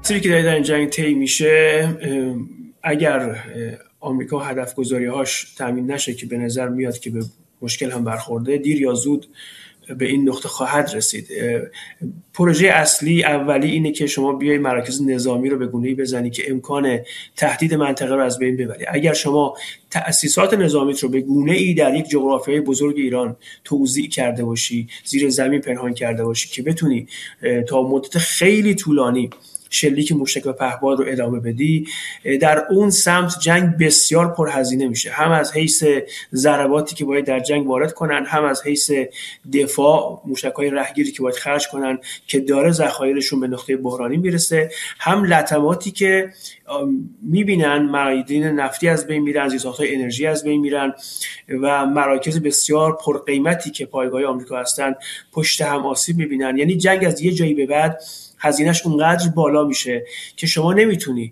مسیری که در این جنگ طی میشه، اگر آمریکا هدف گذاری‌هاش تامین نشه که به نظر میاد که به مشکل هم برخورده، دیر یا زود به این نقطه خواهد رسید. پروژه اصلی اولی اینه که شما بیای مراکز نظامی رو به گونه‌ای بزنی که امکان تهدید منطقه رو از بین ببری. اگر شما تأسیسات نظامیت رو به گونه‌ای در یک جغرافیای بزرگ ایران توزیع کرده باشی، زیر زمین پنهان کرده باشی که بتونی تا مدت خیلی طولانی شلیک موشک و پهپاد رو ادامه بدی، در اون سمت جنگ بسیار پرهزینه میشه، هم از حیث ضرباتی که باید در جنگ وارد کنن، هم از حیث دفاع، موشک‌های رهگیری که باید خرج کنن که داره ذخایرشون به نقطه بحرانی میرسه، هم لطماتی که میبینن معادن نفتی از بین میرن، زیرساخت‌های انرژی از بین میرن و مراکز بسیار پرقیمتی که پایگاه آمریکا هستن پشت هم آسیب میبینن. یعنی جنگ از یه جایی به بعد هزینه‌اش اونقدر بالا میشه که شما نمیتونی،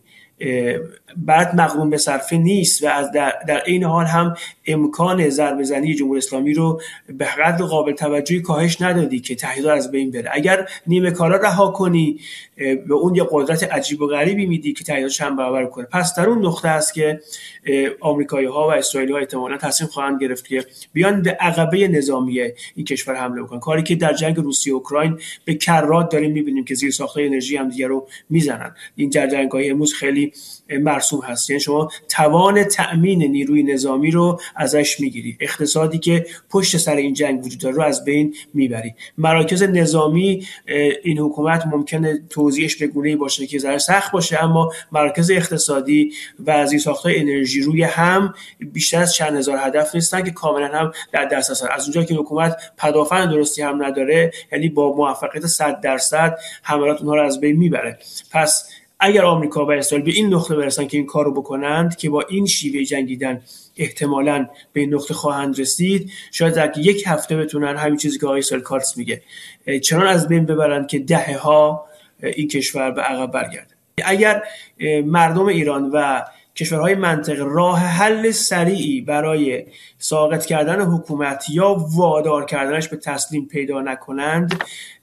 بعد مقرون به صرفه نیست و از در این حال هم امکان ضربه زنی جمهوری اسلامی رو به قدر قابل توجهی کاهش ندادی که تهدیدات از بین بره. اگر نیمه کارا رها کنی، به اون یه قدرت عجیب و غریبی میدی که تهدیداتش هم برابر کنه. پس در اون نقطه است که آمریکایی‌ها و اسرائیلی‌ها احتمالاً تصمیم خواهند گرفت که بیان به عقبه نظامی این کشور حمله بکنن، کاری که در جنگ روسیه و اوکراین به کرات داریم می‌بینیم که زیرساخت‌های انرژی هم دیگه رو میزنن. این جنگ‌های امروز خیلی مرسوم هست. یعنی شما توان تأمین نیروی نظامی رو ازش میگیری، اقتصادی که پشت سر این جنگ وجود داره رو از بین میبری. مراکز نظامی این حکومت ممکنه توزیعش به گونه‌ای باشه که ذره سخت باشه، اما مراکز اقتصادی و زیرساخت‌های انرژی روی هم بیشتر از چند هزار هدف نیستن که کاملا هم در دسترس هستن. از اونجا که حکومت پدافند درستی هم نداره، یعنی با موفقیت 100% حملات اونها رو از بین میبره. پس اگر آمریکا و اسرائیل به این نقطه برسن که این کارو بکنند، که با این شیوه جنگیدن احتمالاً به این نقطه خواهند رسید، شاید در یک هفته بتونن همین چیزی که آقای اسرائیل کارتس میگه چنان از بین ببرن که دهه‌ها این کشور به عقب برگرده. اگر مردم ایران و کشورهای منطقه راه حل سریعی برای ساقط کردن حکومت یا وادار کردنش به تسلیم پیدا نکنند،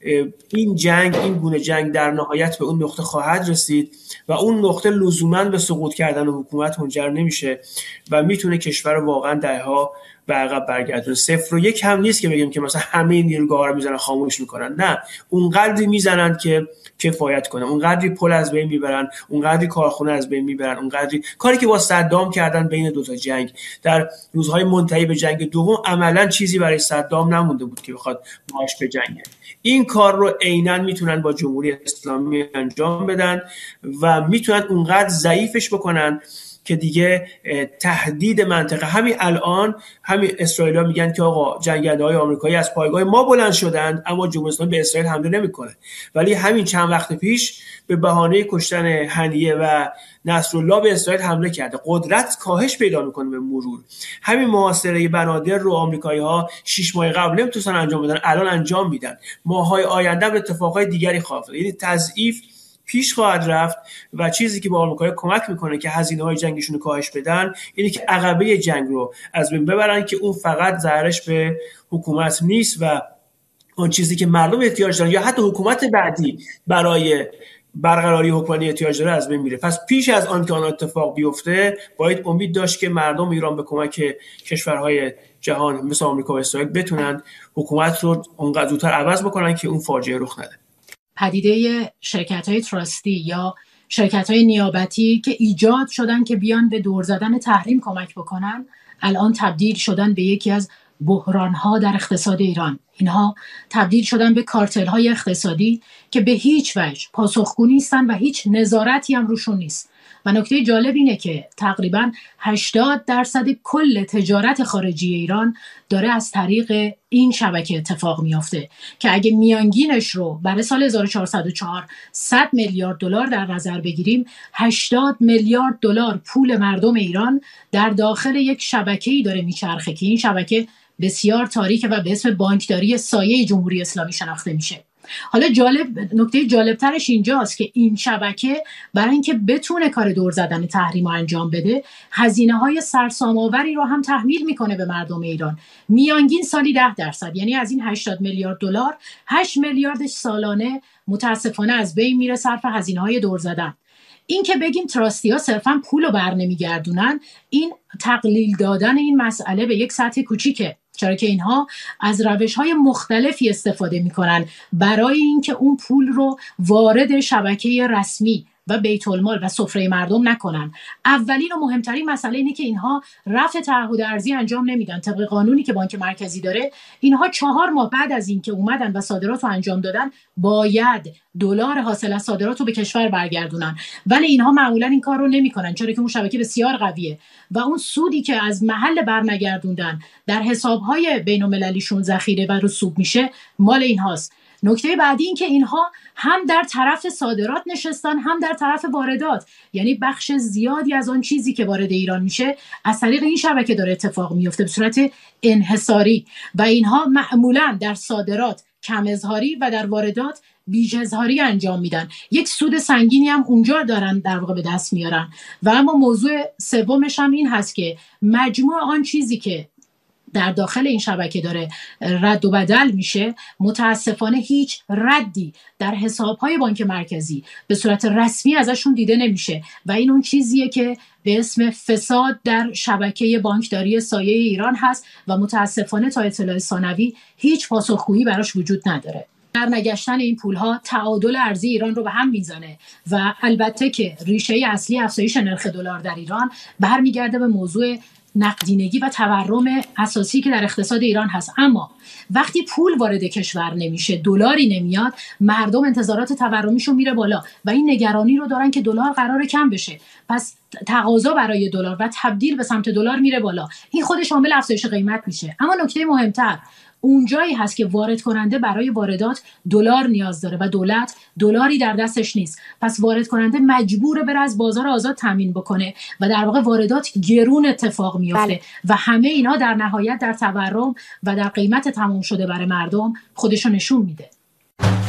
این گونه جنگ در نهایت به اون نقطه خواهد رسید و اون نقطه لزوماً به سقوط کردن حکومت منجر نمیشه و میتونه کشور واقعاً دهها به عقب برگردونه. 0 و 1 هم نیست که بگیم که مثلا همه نیروگاه‌ها رو میزنن خاموش میکنن، نه، اونقدری میزنن که کفایت کنه، اونقدری پل از بین میبرن، اونقدری کارخونه از بین میبرن، اونقدری کاری که با صدام کردن بین دو تا جنگ در روزهای منتهی به جنگ دوم، عملاً چیزی برای صدام نمونده بود که بخواد باهاش به جنگه. این کار رو عیناً میتونن با جمهوری اسلامی انجام بدن و میتونن اونقدر ضعیفش بکنن که دیگه تهدید منطقه، همین الان همین اسرائیلی‌ها میگن که آقا جنگنده‌های آمریکایی از پایگاه ما بلند شدند اما جمهوری اسلامی به اسرائیل حمله نمیکنه. ولی همین چند وقت پیش به بهانه کشتن هنیه و نصرالله به اسرائیل حمله کرده. قدرت کاهش پیدا میکنه به مرور. همین محاصره بنادر رو آمریکایی‌ها 6 ماه قبل نمیتونن انجام بدن، الان انجام میدن. ماهای آینده به اتفاقای دیگری خواهد افتاد. یعنی تضعیف پیش خواهد رفت و چیزی که به آمریکا کمک میکنه که هزینه‌های جنگشون رو کاهش بدن اینه که عقبه جنگ رو از بین ببرن، که اون فقط ضررش به حکومت نیست و اون چیزی که مردم احتیاج دارن یا حتی حکومت بعدی برای برقراری حکمرانی احتیاج داره از بین میره. پس پیش از آن که آن اتفاق بیفته باید امید داشت که مردم ایران به کمک کشورهای جهان مثل آمریکا و اسرائیل بتونن حکومت رو اونقدر زودتر عوض بکنن که اون فاجعه رخ نده. پدیده شرکت‌های تراستی یا شرکت‌های نیابتی که ایجاد شدن که بیان به دور زدن تحریم کمک بکنن، الان تبدیل شدن به یکی از بحران‌ها در اقتصاد ایران. اینها تبدیل شدن به کارتل‌های اقتصادی که به هیچ وجه پاسخگو نیستن و هیچ نظارتی هم روشون نیست. و نکته جالب اینه که تقریباً 80% کل تجارت خارجی ایران داره از طریق این شبکه اتفاق میافته که اگه میانگینش رو برای سال 1404 100 میلیارد دلار در نظر بگیریم، 80 میلیارد دلار پول مردم ایران در داخل یک شبکه‌ای داره میچرخه که این شبکه بسیار تاریکه و به اسم بانکداری سایه جمهوری اسلامی شناخته میشه. حالا نکته جالبترش اینجاست که این شبکه برای اینکه بتونه کار دور زدن تحریم انجام بده، هزینه‌های سرسام‌آوری رو هم تحمیل میکنه به مردم ایران. میانگین سالی 10%، یعنی از این 80 میلیارد دلار 8 میلیارد سالانه متاسفانه از بین میره صرف هزینه‌های دور زدن. این که بگیم تراستی‌ها صرفاً پولو برنمیگردونن، این تقلیل دادن این مسئله به یک سطح کوچیکه، چرا که اینها از روش‌های مختلفی استفاده می‌کنن برای اینکه اون پول رو وارد شبکه رسمی و بیت المال و سفره مردم نکنن. اولین و مهمترین مسئله اینه که اینها رفع تعهد ارزی انجام نمیدن. طبق قانونی که بانک مرکزی داره، اینها 4 ماه بعد از اینکه اومدن و صادرات رو انجام دادن باید دلار حاصل از صادرات رو به کشور برگردونن، ولی اینها معمولا این کار رو نمیکنن، چرا که اون شبکه بسیار قویه و اون سودی که از محل برنگردوندن در حساب‌های بین‌المللیشون ذخیره و رسوب میشه مال اینهاست. نکته بعدی این که اینها هم در طرف صادرات نشستن هم در طرف واردات، یعنی بخش زیادی از آن چیزی که وارد ایران میشه از طریق این شبکه داره اتفاق میفته به صورت انحصاری و اینها معمولا در صادرات کم اظهاری و در واردات بیش اظهاری انجام میدن. یک سود سنگینی هم اونجا دارن در واقع به دست میارن. و اما موضوع سومش هم این هست که مجموع آن چیزی که در داخل این شبکه داره رد و بدل میشه، متاسفانه هیچ ردی در حسابهای بانک مرکزی به صورت رسمی ازشون دیده نمیشه و این اون چیزیه که به اسم فساد در شبکه بانکداری سایه ایران هست و متاسفانه تا اطلاع ثانوی هیچ پاسخگویی براش وجود نداره. در نگشتن این پولها تعادل ارزی ایران رو به هم میزنه و البته که ریشه اصلی افزایش نرخ دلار در ایران برمیگرده به موضوع نقدینگی و تورم اساسی که در اقتصاد ایران هست. اما وقتی پول وارد کشور نمیشه، دلاری نمیاد، مردم انتظارات تورمیشون میره بالا و این نگرانی رو دارن که دلار قراره کم بشه، پس تقاضا برای دلار و تبدیل به سمت دلار میره بالا. این خودش عامل افزایش قیمت میشه. اما نکته مهمتر اونجایی هست که وارد کننده برای واردات دلار نیاز داره و دولت دلاری در دستش نیست، پس وارد کننده مجبوره بره از بازار آزاد تامین بکنه و در واقع واردات گرون اتفاق میفته و همه اینا در نهایت در تورم و در قیمت تمام شده برای مردم خودشو نشون میده.